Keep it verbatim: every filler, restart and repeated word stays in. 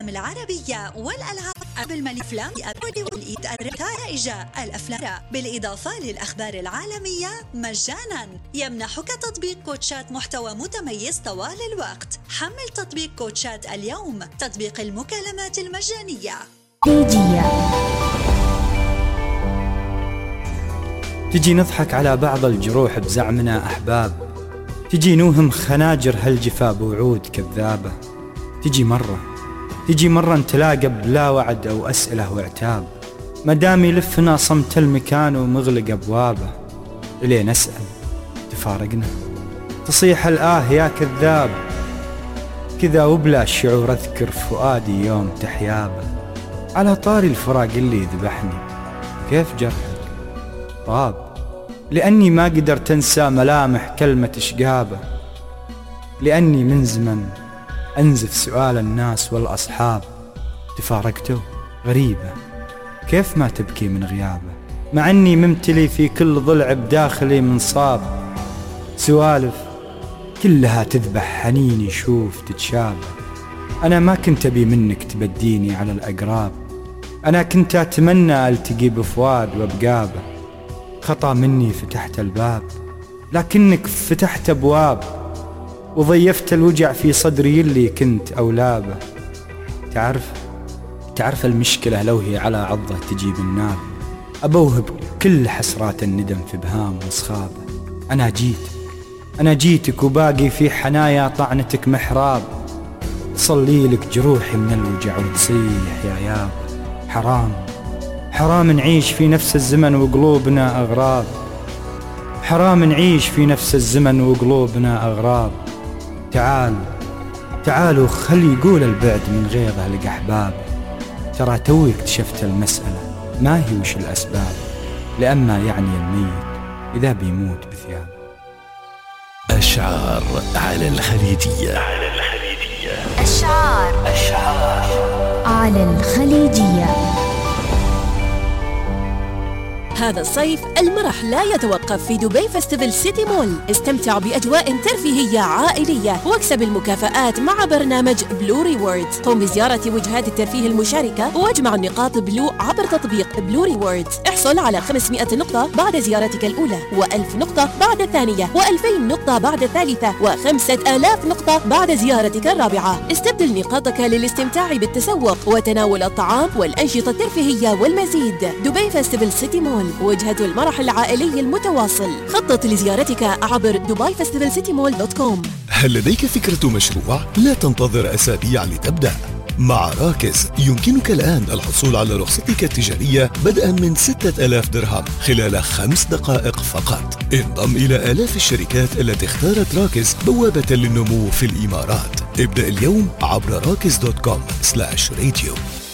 الأفلام العربية والألعاب بالملي أفلام الأفلام بالإضافة للأخبار العالمية مجانا. يمنحك تطبيق كوتشات محتوى متميز طوال الوقت. حمل تطبيق كوتشات اليوم، تطبيق المكالمات المجانية. تجي نضحك على بعض الجروح بزعمنا أحباب، تجي نوهم خناجر هالجفا بوعود كذابة. تجي مرة تجي مرة نتلاقى بلا وعد أو أسئلة وعتاب، مدام يلفنا صمت المكان ومغلق أبوابه. إليه نسأل تفارقنا، تصيح الآه يا كذاب، كذا وبلا شعور أذكر فؤادي يوم تحيابه. على طاري الفراق اللي ذبحني، كيف جرحك طاب، لأني ما قدرت أنسى ملامح كلمة إشقابه. لأني من زمن أنزف سؤال الناس والأصحاب، تفارقته غريبة كيف ما تبكي من غيابه، مع أني ممتلي في كل ضلع بداخلي منصاب. سوالف كلها تذبح حنيني شوف تتشابه. أنا ما كنت أبي منك تبديني على الأقراب، أنا كنت أتمنى ألتقي بفؤاد وبقابه. خطأ مني فتحت الباب، لكنك فتحت أبواب وضيفت الوجع في صدري اللي كنت أولابه. تعرف تعرف المشكلة لو هي على عضة تجيب النار، أبوهب كل حسرات الندم في بهام وصخابه. أنا جيت أنا جيتك وباقي في حنايا طعنتك محراب، تصلي لك جروحي من الوجع وتصيح يا ياب. حرام حرام نعيش في نفس الزمن وقلوبنا أغراب، حرام نعيش في نفس الزمن وقلوبنا أغراب. تعال تعالوا خلي يقول البعد من غيظه لقحباب، ترى توي اكتشفت المسألة ما هي وش الأسباب، لأما يعني الميت إذا بيموت بثياب. أشعار على الخليجية. على الخليجية أشعار أشعار على الخليجية. هذا الصيف المرح لا يتوقف في دبي فستيفال سيتي مول. استمتع بأجواء ترفيهية عائلية واكسب المكافآت مع برنامج بلو ريوردز. قم بزيارة وجهات الترفيه المشاركة واجمع النقاط بلو عبر تطبيق بلو ريوردز. احصل على خمسمائة نقطة بعد زيارتك الأولى، وألف نقطة بعد الثانية، وألفين نقطة بعد الثالثة، وخمسة آلاف نقطة بعد زيارتك الرابعة. استبدل نقاطك للاستمتاع بالتسوق وتناول الطعام والأنشطة الترفيهية والمزيد. دبي فستيفال سيتي مول، وجهة المرح العائلي المتواصل. خطط لزيارتك عبر دبي فستيفال سيتي مول دوت كوم. هل لديك فكرة مشروع؟ لا تنتظر أسابيع لتبدأ. مع راكز يمكنك الآن الحصول على رخصتك التجارية بدءا من ستة آلاف درهم خلال خمس دقائق فقط. انضم إلى آلاف الشركات التي اختارت راكز بوابة للنمو في الإمارات. ابدأ اليوم عبر راكز دوت كوم سلاش راديو.